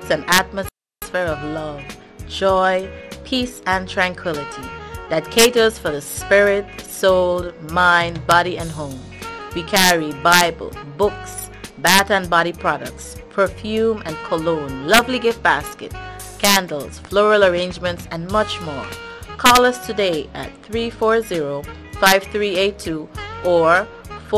creates an atmosphere of love, joy, peace, and tranquility that caters for the spirit, soul, mind, body, and home. We carry Bible, books, bath and body products, perfume and cologne, lovely gift basket, candles, floral arrangements, and much more. Call us today at 340-5382 or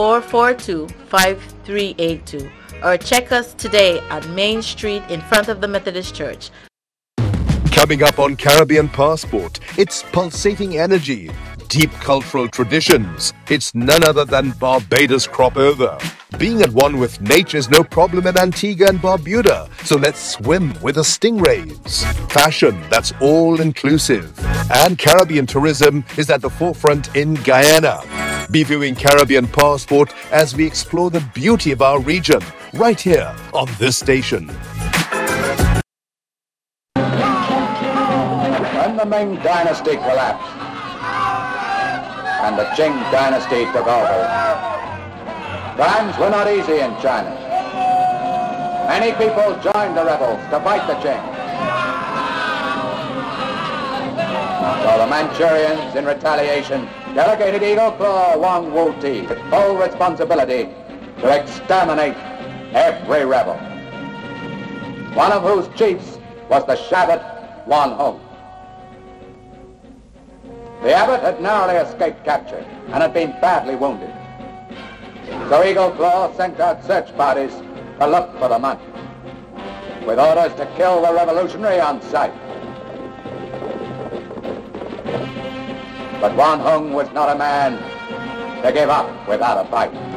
442-5382, or check us today on Main Street in front of the Methodist Church. Coming up on Caribbean Passport, it's pulsating energy, deep cultural traditions. It's none other than Barbados Crop Over. Being at one with nature is no problem in Antigua and Barbuda, so let's swim with the stingrays. Fashion that's all-inclusive. And Caribbean tourism is at the forefront in Guyana. Be viewing Caribbean Passport as we explore the beauty of our region, right here on this station. When the Ming Dynasty collapsed and the Qing Dynasty took over, times were not easy in China. Many people joined the rebels to fight the Qing. So the Manchurians, in retaliation, delegated Eagle Claw Wang Wu-Ti with full responsibility to exterminate every rebel, one of whose chiefs was the Shabbat Wan Hung. The abbot had narrowly escaped capture and had been badly wounded. So Eagle Claw sent out search parties to look for the monk, with orders to kill the revolutionary on sight. But Wan Hung was not a man to give up without a fight.